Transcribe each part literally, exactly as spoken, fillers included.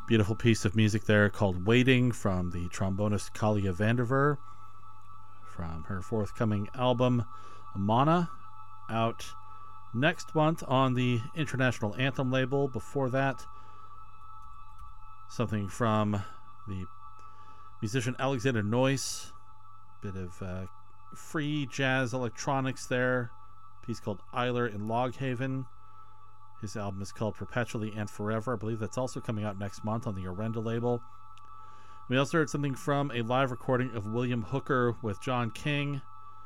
Beautiful piece of music there called Waiting from the trombonist Kalia Vanderveer from her forthcoming album Mana, out next month on the International Anthem label. Before that, something from the musician Alexander Noyce, bit of uh, free jazz electronics there, a piece called Eiler in Loghaven. His album is called Perpetually and Forever. I believe that's also coming out next month on the Orenda label. We also heard something from a live recording of William Hooker with John King.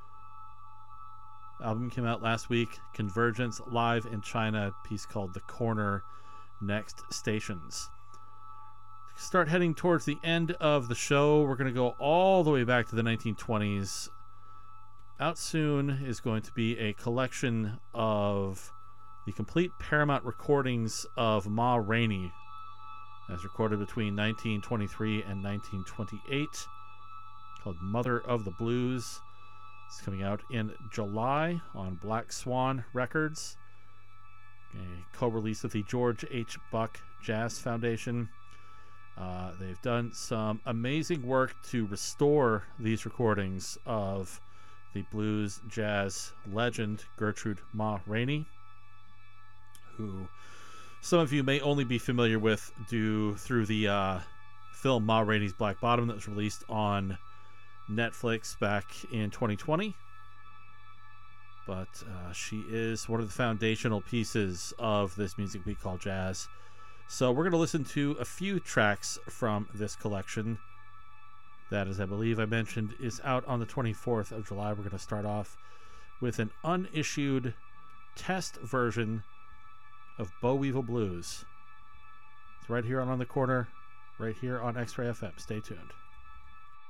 The album came out last week. Convergence live in China. A piece called The Corner. Next Stations. Start heading towards the end of the show. We're going to go all the way back to the nineteen twenties. Out soon is going to be a collection of the complete Paramount recordings of Ma Rainey, as recorded between nineteen twenty-three and nineteen twenty-eight, called Mother of the Blues. It's coming out in July on Black Swan Records, a co-release with the George H. Buck Jazz Foundation. Uh, they've done some amazing work to restore these recordings of the blues jazz legend Gertrude Ma Rainey, who some of you may only be familiar with due through the uh, film Ma Rainey's Black Bottom that was released on Netflix back in twenty twenty. But uh, she is one of the foundational pieces of this music we call jazz. So we're going to listen to a few tracks from this collection that, as I believe I mentioned, is out on the twenty-fourth of July. We're going to start off with an unissued test version of Bo Weevil Blues. It's right here on On the Corner, right here on X-Ray F M. Stay tuned.